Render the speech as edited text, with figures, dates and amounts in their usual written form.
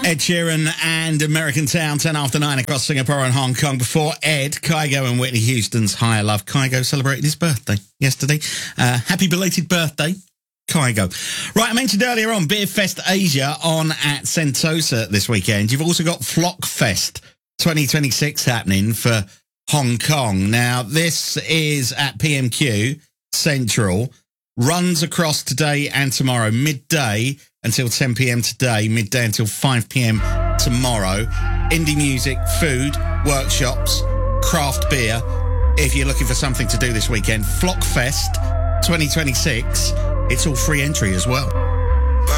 Ed Sheeran and American Town, 10 after 9 across Singapore and Hong Kong. Before Ed, Kygo and Whitney Houston's Higher Love. Kygo celebrated his birthday yesterday. Happy belated birthday, Kygo. Right, I mentioned earlier on Beer Fest Asia on at Sentosa this weekend. You've also got Flock Fest 2026 happening for Hong Kong. Now, this is at PMQ Central. Runs across today and tomorrow, midday until 10 p.m. today, midday until 5 p.m. tomorrow. Indie music, food, workshops, craft beer. If you're looking for something to do this weekend, Flock Fest 2026. It's all free entry as well.